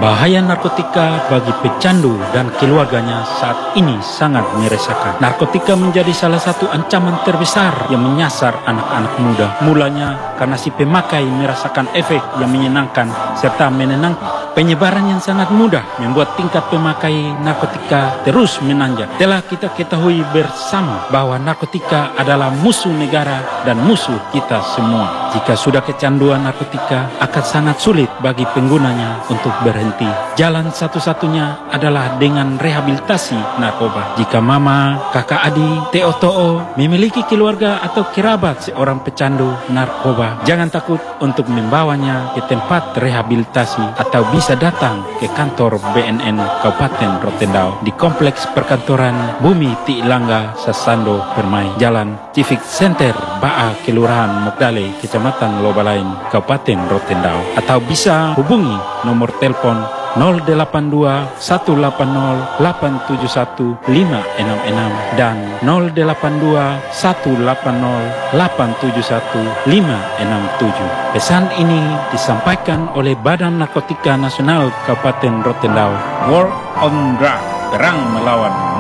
Bahaya narkotika bagi pecandu dan keluarganya saat ini sangat meresahkan. Narkotika menjadi salah satu ancaman terbesar yang menyasar anak-anak muda. Mulanya karena si pemakai merasakan efek yang menyenangkan serta menenangkan. Penyebaran yang sangat mudah membuat tingkat pemakai narkotika terus menanjak. Telah kita ketahui bersama bahwa narkotika adalah musuh negara dan musuh kita semua. Jika sudah kecanduan narkotika, akan sangat sulit bagi penggunanya untuk berhenti. Jalan satu-satunya adalah dengan rehabilitasi narkoba. Jika mama, kakak adik, TO memiliki keluarga atau kerabat seorang pecandu narkoba, jangan takut untuk membawanya ke tempat rehabilitasi atau bisa datang ke kantor BNN Kabupaten Rotendao di Kompleks Perkantoran Bumi Ti Langga Sasando Permai, Jalan Civic Center Baa Kelurahan Mokdale, Kecamatan Lobalain, Kabupaten Rotendao, atau bisa hubungi nomor telepon 082 180 871 566 dan 082 180 871 567. Pesan ini disampaikan oleh Badan Narkotika Nasional Kabupaten Rotendao. War on Drug, perang melawan